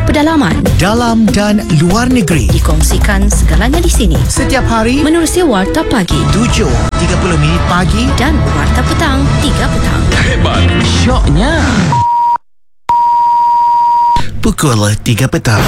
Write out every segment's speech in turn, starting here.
pedalaman, dalam dan luar negeri. dikongsikan segalanya di sini. Setiap hari Menerusi Warta Pagi 7.30 pagi dan Warta Petang 3 petang. Hebat, syoknya. pukul 3 petang.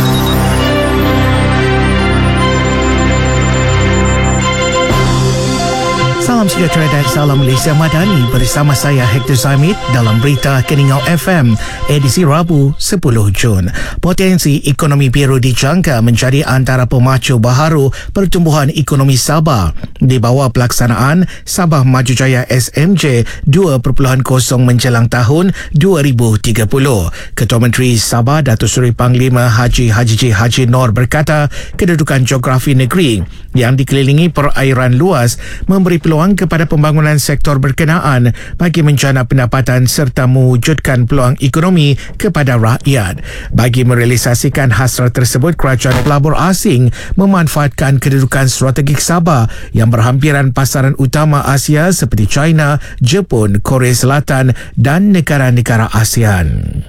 Salam sejahtera dan salam Malaysia Madani bersama saya Hector Zamid dalam Berita Keningau FM edisi Rabu 10 Jun. Potensi ekonomi biru dijangka menjadi antara pemacu baharu pertumbuhan ekonomi Sabah di bawah pelaksanaan Sabah Maju Jaya SMJ 2.0 menjelang tahun 2030. Ketua Menteri Sabah Datuk Seri Panglima Haji Haji Noor berkata kedudukan geografi negeri yang dikelilingi perairan luas memberi peluang kepada pembangunan sektor berkenaan bagi menjana pendapatan serta mewujudkan peluang ekonomi kepada rakyat. Bagi merealisasikan hasrat tersebut, kerajaan pelabur asing memanfaatkan kedudukan strategik Sabah yang berhampiran pasaran utama Asia seperti China, Jepun, Korea Selatan dan negara-negara ASEAN.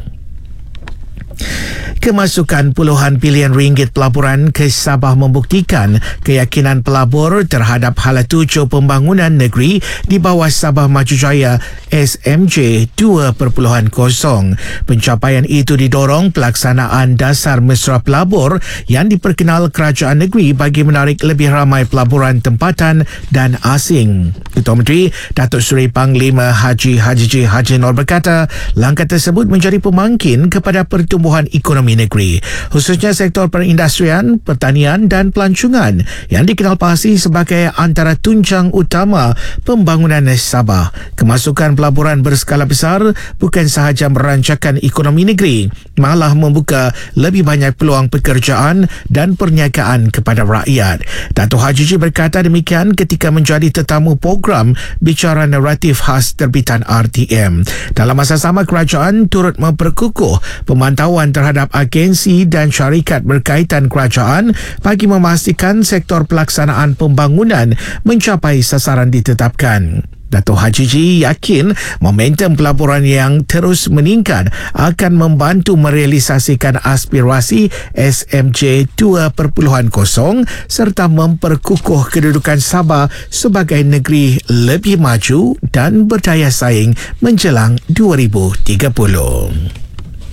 Kemasukan puluhan bilion ringgit pelaburan ke Sabah membuktikan keyakinan pelabur terhadap hala tuju pembangunan negeri di bawah Sabah Maju Jaya SMJ 2.0. Pencapaian itu didorong pelaksanaan dasar mesra pelabur yang diperkenal kerajaan negeri bagi menarik lebih ramai pelaburan tempatan dan asing. Ketua Menteri Datuk Seri Panglima Haji Noor berkata langkah tersebut menjadi pemangkin kepada pertumbuhan ekonomi negeri, khususnya sektor perindustrian, pertanian dan pelancongan yang dikenal pasti sebagai antara tunjang utama pembangunan Sabah. Kemasukan pelaburan berskala besar bukan sahaja merancangkan ekonomi negeri, malah membuka lebih banyak peluang pekerjaan dan perniagaan kepada rakyat. Datuk Haji berkata demikian ketika menjadi tetamu program Bicara Naratif khas terbitan RTM. Dalam masa sama, kerajaan turut memperkukuh pemantauan terhadap agensi dan syarikat berkaitan kerajaan bagi memastikan sektor pelaksanaan pembangunan mencapai sasaran ditetapkan. Datuk Haji yakin momentum pelaburan yang terus meningkat akan membantu merealisasikan aspirasi SMJ 2.0 serta memperkukuh kedudukan Sabah sebagai negeri lebih maju dan berdaya saing menjelang 2030.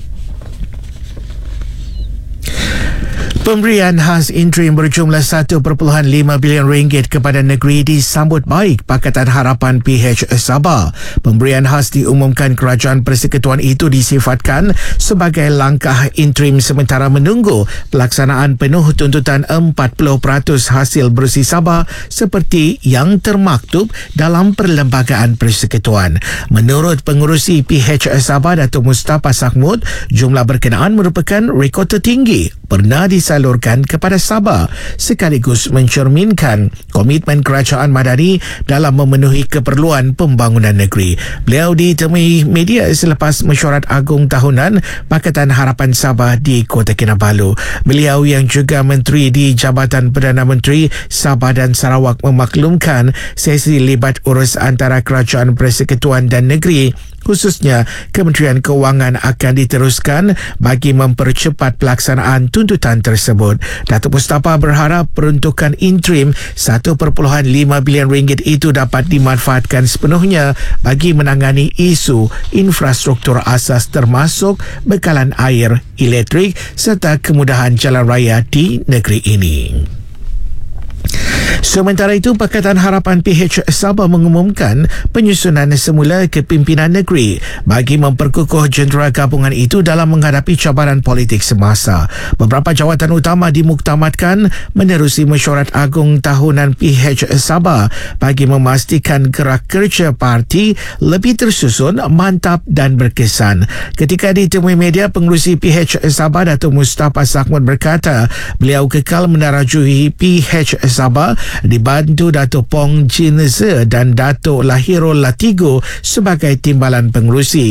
Pemberian khas interim berjumlah 1.5 bilion ringgit kepada negeri disambut baik Pakatan Harapan PH Sabah. Pemberian khas diumumkan Kerajaan Persekutuan itu disifatkan sebagai langkah interim sementara menunggu pelaksanaan penuh tuntutan 40% hasil bersih Sabah seperti yang termaktub dalam Perlembagaan Persekutuan. Menurut pengurusi PH Sabah Datuk Mustafa Sahmud, jumlah berkenaan merupakan rekod tertinggi pernah disalurkan kepada Sabah sekaligus mencerminkan komitmen kerajaan Madani dalam memenuhi keperluan pembangunan negeri. Beliau ditemui media selepas mesyuarat agung tahunan Pakatan Harapan Sabah di Kota Kinabalu. Beliau yang juga menteri di Jabatan Perdana Menteri Sabah dan Sarawak memaklumkan sesi libat urus antara kerajaan persekutuan dan negeri, khususnya Kementerian Kewangan, akan diteruskan bagi mempercepat pelaksanaan tuntutan tersebut. Datuk Mustafa berharap peruntukan interim 1.5 bilion ringgit itu dapat dimanfaatkan sepenuhnya bagi menangani isu infrastruktur asas termasuk bekalan air, elektrik serta kemudahan jalan raya di negeri ini. Sementara itu, Pakatan Harapan PH Sabah mengumumkan penyusunan semula kepimpinan negeri bagi memperkukuh jentera gabungan itu dalam menghadapi cabaran politik semasa. Beberapa jawatan utama dimuktamadkan menerusi mesyuarat agung tahunan PH Sabah bagi memastikan gerak kerja parti lebih tersusun, mantap dan berkesan. Ketika ditemui media, pengerusi PH Sabah Datuk Mustafa Sahmud berkata beliau kekal menarajui PH Sabah dibantu Datuk Pong Jin Ze dan Datuk Lahirul Latigo sebagai timbalan pengerusi.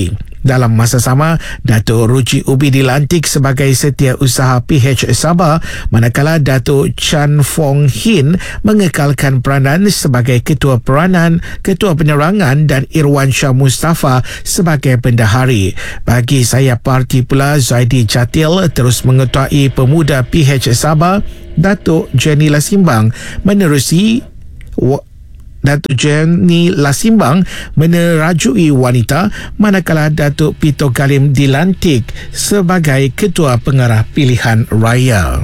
Dalam masa sama, Datuk Ruchi Ubi dilantik sebagai Setiausaha PH Sabah, manakala Datuk Chan Fong Hin mengekalkan peranan sebagai Ketua Peranan, Ketua Penerangan dan Irwan Shah Mustafa sebagai Bendahari. Bagi sayap parti pula, Zaidi Jatil terus mengetuai Pemuda PH Sabah. Datuk Jenny Lasimbang menerusi Datuk Jenny Lasimbang menerajui wanita, manakala Datuk Pito Galim dilantik sebagai Ketua Pengarah Pilihan Raya.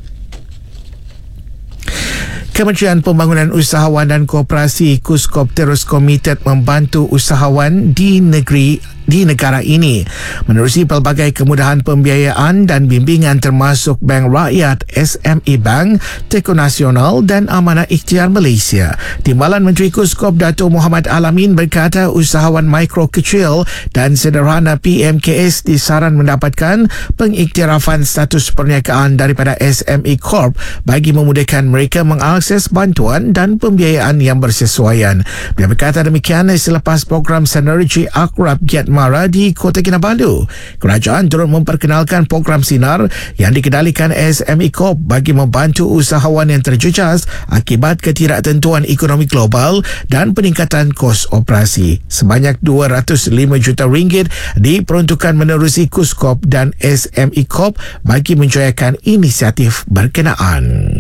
Kementerian Pembangunan Usahawan dan Koperasi KUSKOP terus komited membantu usahawan di negara ini menerusi pelbagai kemudahan pembiayaan dan bimbingan termasuk Bank Rakyat, SME Bank, Teko Nasional dan Amanah Ikhtiar Malaysia. Timbalan Menteri KUSKOP Datuk Muhammad Alamin berkata usahawan mikro kecil dan sederhana PMKS disaran mendapatkan pengiktirafan status perniagaan daripada SME Corp bagi memudahkan mereka mengakses bantuan dan pembiayaan yang bersesuaian. Dia berkata demikian selepas program Sinergi Akrab Giat Mara di Kota Kinabalu. Kerajaan turut memperkenalkan program Sinar yang dikendalikan SME Corp bagi membantu usahawan yang terjejas akibat ketidaktentuan ekonomi global dan peningkatan kos operasi. Sebanyak 205 juta ringgit diperuntukkan menerusi KUSKOP dan SME Corp bagi menjayakan inisiatif berkenaan.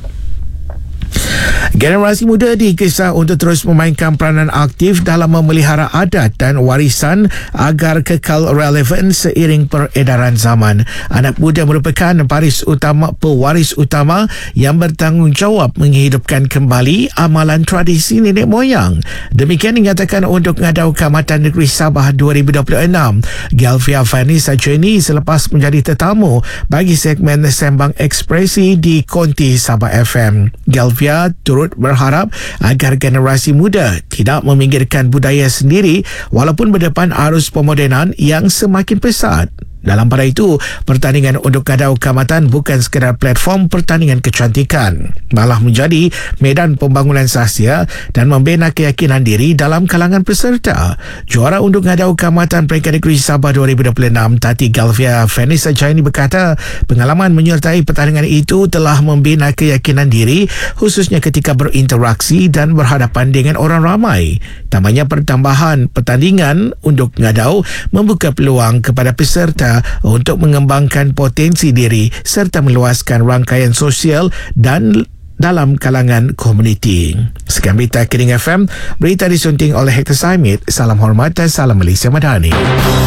Generasi muda digesa untuk terus memainkan peranan aktif dalam memelihara adat dan warisan agar kekal relevan seiring peredaran zaman. Anak muda merupakan pewaris utama yang bertanggungjawab menghidupkan kembali amalan tradisi nenek moyang. Demikian dinyatakan untuk Ngadau Kaamatan Negeri Sabah 2026. Galvia Vanessa Jenny selepas menjadi tetamu bagi segmen Sembang Ekspresi di Konti Sabah FM. Galvia turut berharap agar generasi muda tidak meminggirkan budaya sendiri walaupun berdepan arus pemodenan yang semakin pesat. Dalam pada itu, pertandingan untuk Ngadau Kaamatan bukan sekadar platform pertandingan kecantikan, malah menjadi medan pembangunan sahsia dan membina keyakinan diri dalam kalangan peserta. Juara untuk Ngadau Kaamatan Peringkat Negeri Sabah 2026, Tati Galvia Vanessa Jaini berkata, pengalaman menyertai pertandingan itu telah membina keyakinan diri khususnya ketika berinteraksi dan berhadapan dengan orang ramai. Tambahnya, pertambahan pertandingan untuk Ngadau membuka peluang kepada peserta untuk mengembangkan potensi diri serta meluaskan rangkaian sosial dan dalam kalangan komuniti. Sekian berita Kiring FM, berita disunting oleh Hector Saimit. Salam hormat dan salam Malaysia Madani.